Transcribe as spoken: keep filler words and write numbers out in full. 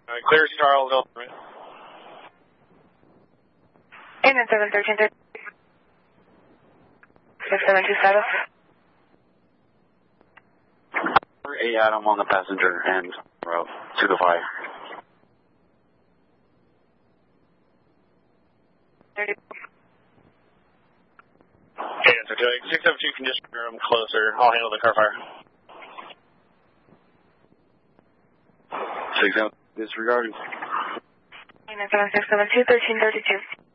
Uh, clear Charles, ultimate. eight nine seven, thirteen thirty. six seven two status. eight Adam on the passenger and row to the fire. thirty. Okay, answer to it. six seven two condition room closer. I'll handle the car fire. six seven disregarding. eight nine seven, six seven two, thirteen thirty-two.